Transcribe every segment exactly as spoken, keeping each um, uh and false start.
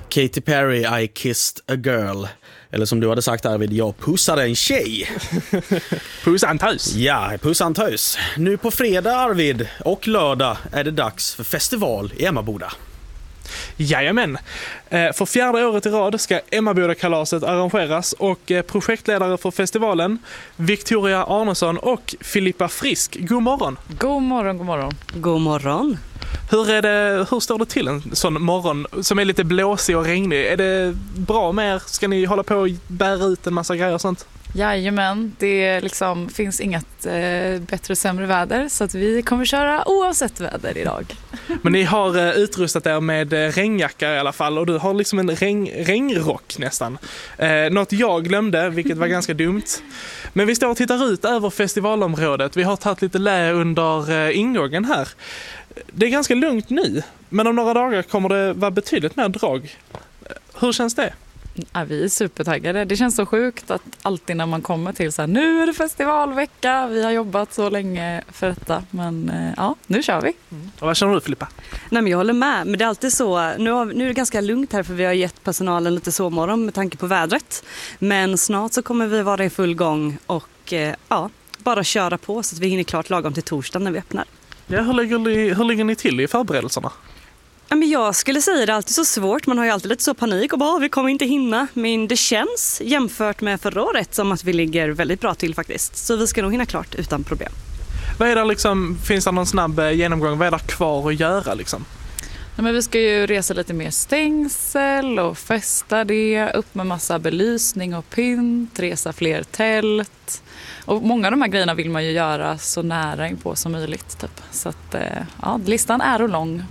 Katy Perry, I kissed a girl. Eller som du hade sagt, Arvid, jag pussade en tjej. Pussantös. Ja, pussantös. Nu på fredag, Arvid, och lördag är det dags för festival i Emmaboda. Jajamän. För fjärde året i rad ska Emmaboda-kalaset arrangeras och projektledare för festivalen, Victoria Arnesson och Filippa Frisk. God morgon. God morgon, god morgon. God morgon. Hur, är det, hur står det till en sån morgon som är lite blåsig och regnig? Är det bra med er? Ska ni hålla på och bära ut en massa grejer och sånt? Jajamän, det liksom finns inget eh, bättre och sämre väder så att vi kommer köra oavsett väder idag. Men ni har eh, utrustat er med eh, regnjacka i alla fall och du har liksom en regn, regnrock nästan. Eh, något jag glömde, vilket var ganska dumt. Men vi står och tittar ut över festivalområdet. Vi har tagit lite lä under eh, ingången här. Det är ganska lugnt nu, men om några dagar kommer det vara betydligt mer drag. Hur känns det? Ja, vi är supertaggade. Det känns så sjukt att alltid när man kommer till så här, nu är det festivalvecka, vi har jobbat så länge för detta, men ja, nu kör vi. Mm. Och vad känner du, Filippa? Nej, men jag håller med, men det är alltid så, nu, har, nu är det ganska lugnt här för vi har gett personalen lite sovmorgon med tanke på vädret, men snart så kommer vi vara i full gång och ja, bara köra på så att vi hinner klart lagom till torsdag när vi öppnar. Ja, hur ligger ni, hur ligger ni till i förberedelserna? Ja, men jag skulle säga det är alltid så svårt. Man har ju alltid lite så panik och bara vi kommer inte hinna. Men det känns jämfört med förra året som att vi ligger väldigt bra till faktiskt. Så vi ska nog hinna klart utan problem. Vad är det liksom, finns det någon snabb genomgång? Vad är det kvar att göra liksom? Ja, men vi ska ju resa lite mer stängsel och fästa det, upp med massa belysning och pynt, resa fler tält. Och många av de här grejerna vill man ju göra så nära in på som möjligt. Typ. Så att, ja, listan är och lång.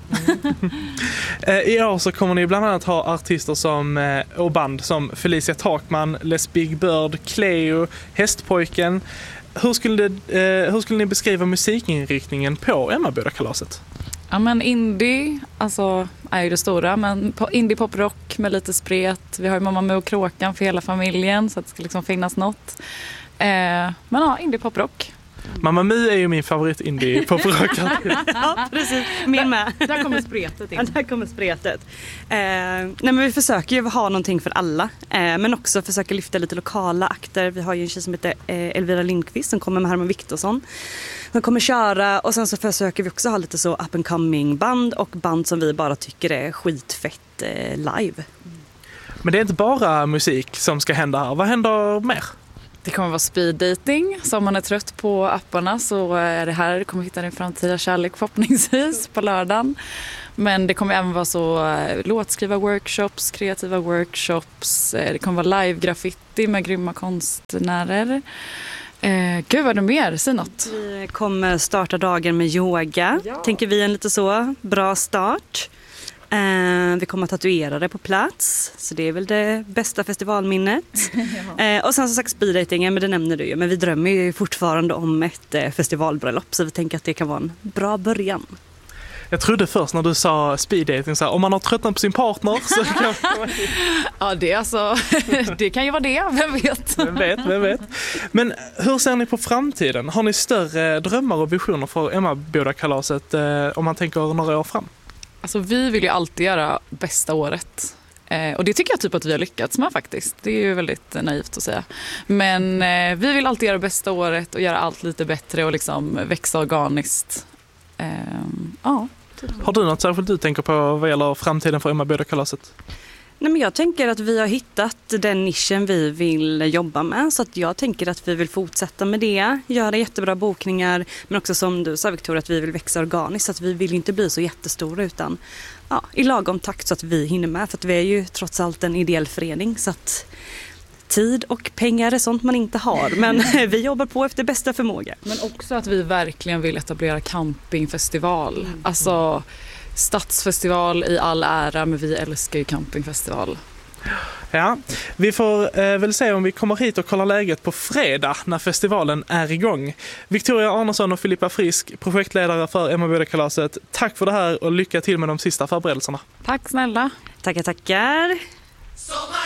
Mm. I år så kommer ni bland annat ha artister som, och band som Felicia Takman, Les Big Bird, Cleo, Hästpojken. Hur skulle, det, hur skulle ni beskriva musikinriktningen på Emmaboda-kalaset? Ja, men indie alltså, är ju det stora, men indie poprock med lite spret. Vi har ju Mamma Mu och Kråkan för hela familjen så att det ska liksom finnas något. Eh, men ja, indie poprock. Mamma Mi är ju min favorit indie poprock. Ja, precis. Min med. Där, där kommer spretet in. Ja, där kommer spretet. Eh, nej, men vi försöker ju ha någonting för alla. Eh, men också försöka lyfta lite lokala akter. Vi har ju en tjej som heter eh, Elvira Lindqvist som kommer med Herman Viktorsson. Hon kommer köra och sen så försöker vi också ha lite så up and coming band och band som vi bara tycker är skitfett eh, live. Men det är inte bara musik som ska hända här. Vad händer mer? Det kommer vara speed dating. Så om man är trött på apparna så är det här. Du kommer hitta din framtida kärlek förhoppningsvis på lördagen. Men det kommer även vara så låtskriva workshops, kreativa workshops. Det kommer vara live-graffiti med grymma konstnärer. Eh, gud vad är det mer? Säg något. Vi kommer starta dagen med yoga. Ja. Tänker vi en lite så bra start. Eh, vi kommer att tatuera det på plats. Så det är väl det bästa festivalminnet. ja. eh, Och sen som sagt speeddatingen, men det nämner du ju. Men vi drömmer ju fortfarande om ett eh, festivalbröllop. Så vi tänker att det kan vara en bra början. Jag trodde först när du sa speeddating så här, om man har tröttnat på sin partner så kan man... Ja, det är alltså det kan ju vara det, vem vet. Vem vet, vem vet. Men hur ser ni på framtiden? Har ni större drömmar och visioner för Emmaboda-kalaset eh, om man tänker några år fram? Alltså vi vill ju alltid göra bästa året. Eh, och det tycker jag typ att vi har lyckats med faktiskt. Det är ju väldigt naivt att säga. Men eh, vi vill alltid göra bästa året och göra allt lite bättre och liksom växa organiskt. Eh, ja. Har du något särskilt du tänker på vad gäller framtiden för Emmaboda-kalaset? Nej, men jag tänker att vi har hittat den nischen vi vill jobba med. Så att jag tänker att vi vill fortsätta med det. Göra jättebra bokningar. Men också som du sa, Victoria, att vi vill växa organiskt. Så att vi vill inte bli så jättestora utan ja, i lagom takt så att vi hinner med. För att vi är ju trots allt en ideell förening. Så att tid och pengar är sånt man inte har. Men vi jobbar på efter bästa förmåga. Men också att vi verkligen vill etablera campingfestival. Mm. Alltså stadsfestival i all ära, men vi älskar ju campingfestival. Ja, vi får eh, väl se om vi kommer hit och kollar läget på fredag när festivalen är igång. Victoria Arnesson och Filippa Frisk, projektledare för Emmaboda-kalaset. Tack för det här och lycka till med de sista förberedelserna. Tack snälla. Tackar, tackar.